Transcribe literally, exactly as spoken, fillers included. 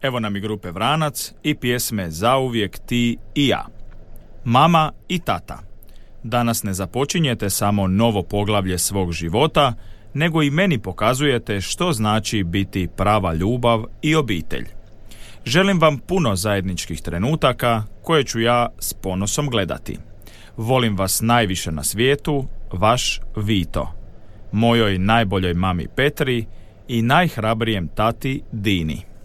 Evo nam i grupe Vranac i pjesme Zauvijek ti i ja. Mama i tata. Danas ne započinjete samo novo poglavlje svog života, nego i meni pokazujete što znači biti prava ljubav i obitelj. Želim vam puno zajedničkih trenutaka koje ću ja s ponosom gledati. Volim vas najviše na svijetu, vaš Vito. Mojoj najboljoj mami Petri i najhrabrijem tati Dini.